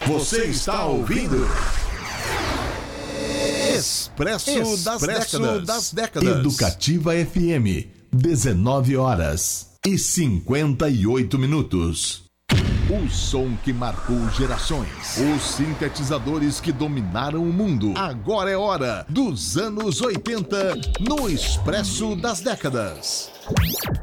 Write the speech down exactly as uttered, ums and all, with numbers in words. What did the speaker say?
Você está ouvindo Expresso, Expresso das, décadas. das Décadas. Educativa F M, dezenove horas e cinquenta e oito minutos. O som que marcou gerações. Os sintetizadores que dominaram o mundo. Agora é hora dos anos oitenta no Expresso das Décadas.